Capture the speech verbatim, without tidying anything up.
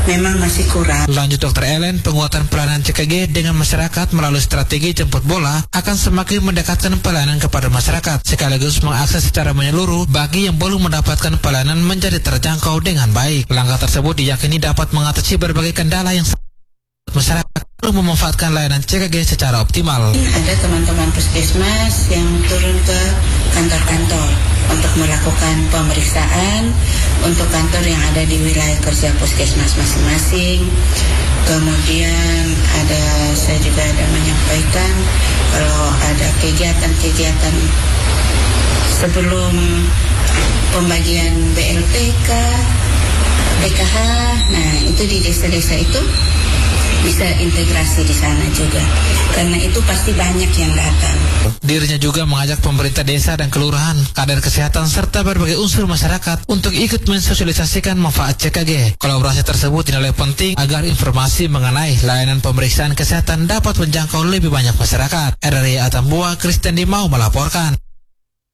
memang masih kurang. Lanjut Dokter Ellen, penguatan pelayanan C K G dengan masyarakat melalui strategi jemput bola akan semakin mendekatkan pelayanan kepada masyarakat, sekaligus mengakses secara menyeluruh bagi yang belum mendapatkan pelayanan menjadi terjangkau dengan baik. Langkah tersebut diyakini dapat mengatasi berbagai kendala yang masyarakat perlu memanfaatkan layanan C K G secara optimal. Ada teman-teman puskesmas yang turun ke kantor-kantor untuk melakukan pemeriksaan untuk kantor yang ada di wilayah kerja puskesmas masing-masing. Kemudian ada, saya juga ada menyampaikan kalau ada kegiatan-kegiatan sebelum pembagian B L T K, B K H, nah itu di desa-desa itu bisa integrasi di sana juga, karena itu pasti banyak yang datang. Dirinya juga mengajak pemerintah desa dan kelurahan, kader kesehatan serta berbagai unsur masyarakat untuk ikut mensosialisasikan manfaat C K G. Kolaborasi tersebut dinilai penting agar informasi mengenai layanan pemeriksaan kesehatan dapat menjangkau lebih banyak masyarakat. R R I Atambua, Kristen Dimau melaporkan.